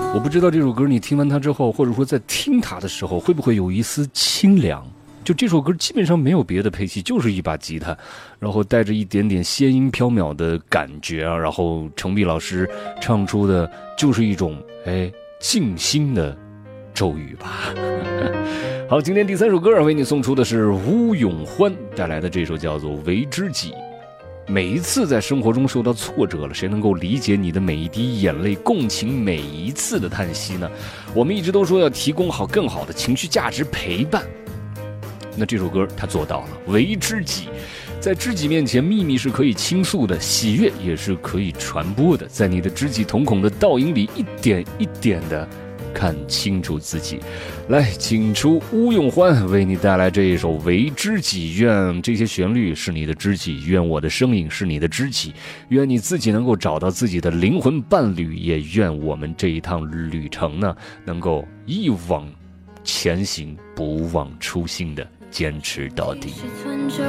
我不知道这首歌你听完它之后，或者说在听它的时候，会不会有一丝清凉。就这首歌基本上没有别的配器，就是一把吉他，然后带着一点点仙音飘渺的感觉啊，然后程璧老师唱出的就是一种静心的咒语吧。好，今天第3首歌为你送出的是吴永欢带来的这首叫做《为知己》。每一次在生活中受到挫折了，谁能够理解你的每一滴眼泪，共情每一次的叹息呢？我们一直都说要提供好更好的情绪价值陪伴，那这首歌他做到了。为知己，在知己面前，秘密是可以倾诉的，喜悦也是可以传播的，在你的知己瞳孔的倒影里，一点一点的看清楚自己。来，请出吴永欢为你带来这一首《为知己》，愿这些旋律是你的知己，愿我的声音是你的知己，愿你自己能够找到自己的灵魂伴侣，也愿我们这一趟旅程呢，能够一往前行，不忘初心的坚持到底。